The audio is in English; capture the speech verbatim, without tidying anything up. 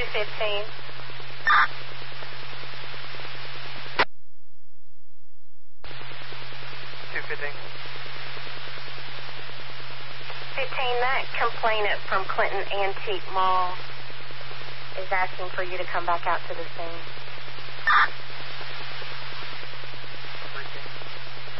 fifteen. two fifteen. fifteen, that complainant from Clinton Antique Mall is asking for you to come back out to the scene.